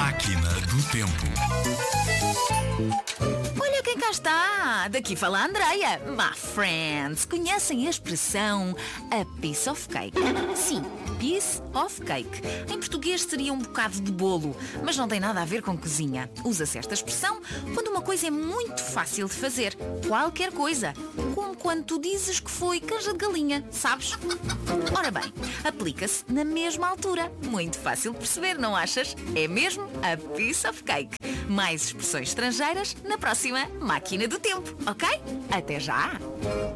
Máquina do Tempo. Olha quem cá está! Daqui fala a Andreia. My friends, conhecem a expressão a piece of cake? Sim, piece of cake. Em português seria um bocado de bolo, mas não tem nada a ver com cozinha. Usa-se esta expressão quando uma coisa é muito fácil de fazer. Qualquer coisa. Como quando tu dizes que foi canja de galinha, sabes? Ora bem, aplica-se na mesma altura. Muito fácil de perceber, não achas? É mesmo a piece of cake. Mais expressões estrangeiras na próxima Máquina do Tempo, ok? Até já!